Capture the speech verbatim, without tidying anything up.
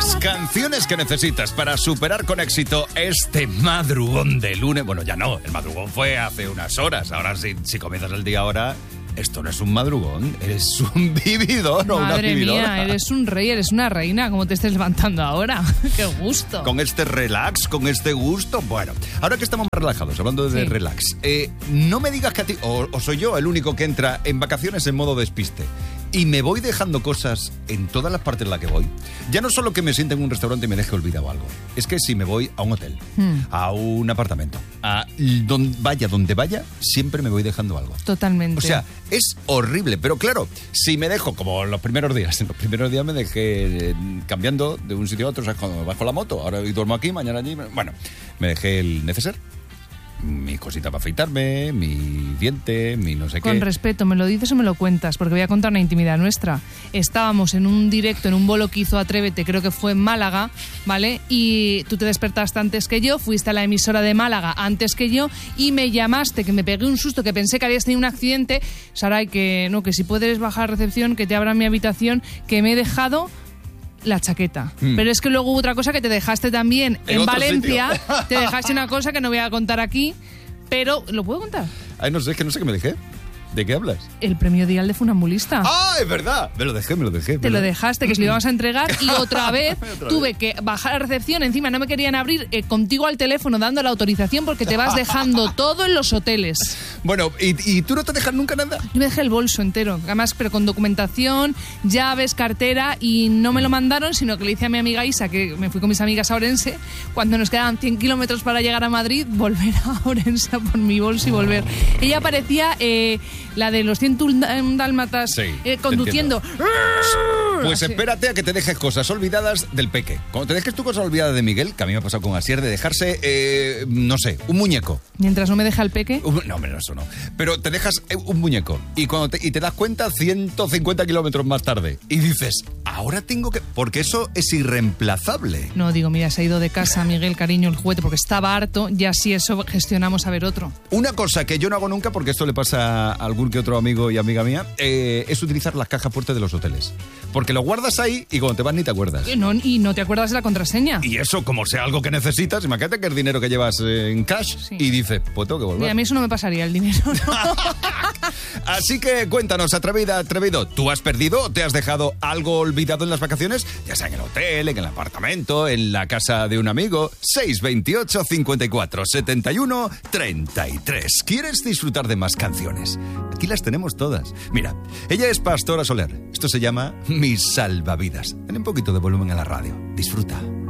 Las canciones que necesitas para superar con éxito este madrugón de lunes. Bueno, ya no, el madrugón fue hace unas horas. Ahora si, si comienzas el día ahora, esto no es un madrugón, eres un vividor o una Madre vividora. mía, eres un rey, eres una reina, como te estés levantando ahora. ¡Qué gusto! Con este relax, con este gusto. Bueno, ahora que estamos más relajados, hablando de Sí. relax, eh, no me digas que a ti, o, o soy yo el único que entra en vacaciones en modo despiste. Y me voy dejando cosas en todas las partes en las que voy. Ya no solo que me siente en un restaurante y me deje olvidado algo. Es que si me voy a un hotel, Hmm. a un apartamento, a donde vaya, donde vaya, siempre me voy dejando algo. Totalmente. O sea, es horrible, pero claro, si me dejo, como los primeros días, en los primeros días me dejé eh, cambiando de un sitio a otro, o sea, cuando bajo la moto, ahora hoy duermo aquí, mañana allí, bueno, me dejé el neceser, mi cosita para afeitarme, mi diente, mi no sé qué. Con respeto, ¿me lo dices o me lo cuentas? Porque voy a contar una intimidad nuestra. Estábamos en un directo, en un bolo que hizo Atrévete, creo que fue en Málaga, ¿vale? Y tú te despertaste antes que yo, fuiste a la emisora de Málaga antes que yo y me llamaste, que me pegué un susto, que pensé que habías tenido un accidente. Saray, que no, que si puedes bajar a recepción, que te abran mi habitación, que me he dejado la chaqueta. Mm. Pero es que luego hubo otra cosa que te dejaste también en, en Valencia. Sitio. Te dejaste una cosa que no voy a contar aquí, pero ¿lo puedo contar? Ay, no sé, es que no sé qué me dejé. ¿De qué hablas? El premio Dial de Funambulista. ¡Ah, es verdad! Me lo dejé, me lo dejé. Te lo dejaste, que se lo íbamos a entregar y otra vez ¿Otra tuve vez? que bajar a recepción. Encima no me querían abrir eh, contigo al teléfono dando la autorización porque te vas dejando todo en los hoteles. Bueno, ¿y, ¿y tú no te dejas nunca nada? Yo me dejé el bolso entero, además, pero con documentación, llaves, cartera, y no me lo mandaron, sino que le hice a mi amiga Isa, que me fui con mis amigas a Orense, cuando nos quedaban cien kilómetros para llegar a Madrid, volver a Orense por mi bolso y volver. Ella parecía eh, la de los cien dálmatas sí, eh, conduciendo. Pues espérate a que te dejes cosas olvidadas del peque. Cuando te dejes tu cosa olvidada de Miguel, que a mí me ha pasado con Asier, de dejarse, eh, no sé, un muñeco. Mientras no me deja el peque. Un, no, hombre, no, eso no. Pero te dejas un muñeco y cuando te, y te das cuenta ciento cincuenta kilómetros más tarde y dices, ahora tengo que... Porque eso es irreemplazable. No, digo, mira, se ha ido de casa Miguel, cariño, el juguete, porque estaba harto, y así eso gestionamos a ver otro. Una cosa que yo no hago nunca, porque esto le pasa a algún que otro amigo y amiga mía, eh, es utilizar las cajas fuertes de los hoteles. Porque lo guardas ahí y cuando te vas ni te acuerdas. No, y no te acuerdas de la contraseña. Y eso, como sea algo que necesitas, imagínate que es dinero que llevas en cash, sí. Y dices, pues tengo que volver. Mira, a mí eso no me pasaría, el dinero, ¿no? Así que cuéntanos, atrevida, atrevido, ¿tú has perdido o te has dejado algo olvidado en las vacaciones? Ya sea en el hotel, en el apartamento, en la casa de un amigo. seis veintiocho, cincuenta y cuatro, setenta y uno, treinta y tres. ¿Quieres disfrutar de más canciones? Aquí las tenemos todas. Mira, ella es Pastora Soler. Esto se llama Mis Salvavidas. Dale un poquito de volumen a la radio. Disfruta.